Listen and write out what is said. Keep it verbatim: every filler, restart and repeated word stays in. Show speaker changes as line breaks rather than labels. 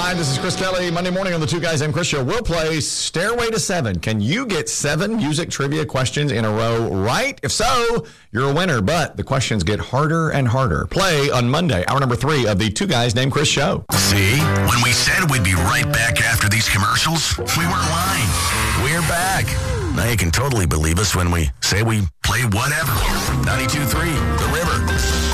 Hi, this is Chris Kelly. Monday morning on the Two Guys Named Chris Show. We'll play Stairway to Seven. Can you get seven music trivia questions in a row right? If so, you're a winner, but the questions get harder and harder. Play on Monday, hour number three of the Two Guys Named Chris Show.
See? When we said we'd be right back after these commercials, we weren't lying. We're back. Now you can totally believe us when we say we play whatever. ninety-two point three, The River.